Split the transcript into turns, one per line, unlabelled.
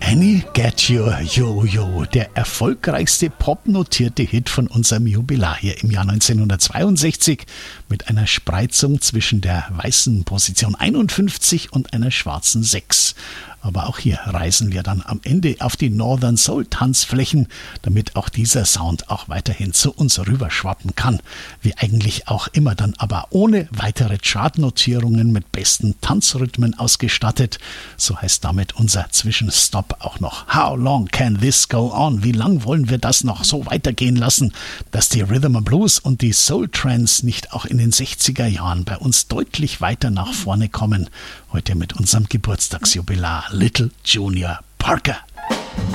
Annie Get Your Yo-Yo, der erfolgreichste popnotierte Hit von unserem Jubilar hier im Jahr 1962 mit einer Spreizung zwischen der weißen Position 51 und einer schwarzen 6. Aber auch hier reisen wir dann am Ende auf die Northern Soul Tanzflächen, damit auch dieser Sound auch weiterhin zu uns rüberschwappen kann. Wie eigentlich auch immer, dann aber ohne weitere Chartnotierungen mit besten Tanzrhythmen ausgestattet. So heißt damit unser Zwischenstopp auch noch. How long can this go on? Wie lang wollen wir das noch so weitergehen lassen, dass die Rhythm and Blues und die Soul Trends nicht auch in den 60er Jahren bei uns deutlich weiter nach vorne kommen? Heute mit unserem Geburtstagsjubilar Little Junior Parker.